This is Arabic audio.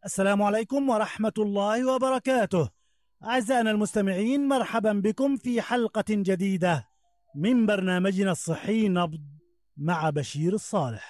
السلام عليكم ورحمة الله وبركاته. أعزائنا المستمعين، مرحبا بكم في حلقة جديدة من برنامجنا الصحي نبض مع بشير الصالح.